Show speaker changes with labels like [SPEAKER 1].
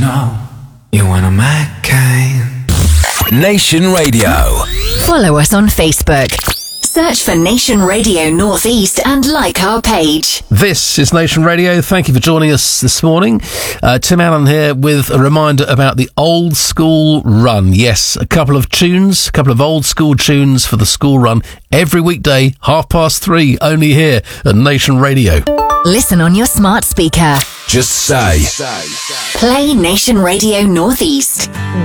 [SPEAKER 1] know you're one of my kind.
[SPEAKER 2] Nation Radio.
[SPEAKER 3] Follow us on Facebook. Search for Nation Radio Northeast and like our page.
[SPEAKER 4] This is Nation Radio. Thank you for joining us this morning. Tim Allen here with a reminder about the Old School Run. Yes, a couple of old school tunes for the school run every weekday, 3:30, only here at Nation Radio.
[SPEAKER 3] Listen on your smart speaker.
[SPEAKER 2] Just say.
[SPEAKER 3] Play Nation Radio Northeast.